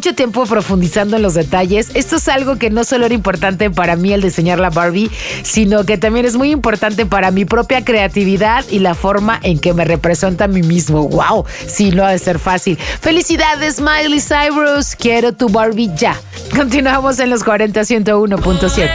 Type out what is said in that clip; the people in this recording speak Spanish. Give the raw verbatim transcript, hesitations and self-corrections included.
mucho tiempo profundizando en los detalles. Esto es algo que no solo era importante para mí el diseñar la Barbie, sino que también es muy importante para mi propia creatividad y la forma en que me representa a mí mismo. ¡Wow! Sí, no ha de ser fácil. ¡Felicidades, Miley Cyrus! Quiero tu Barbie ya. Continuamos en los cuarenta ciento uno punto siete.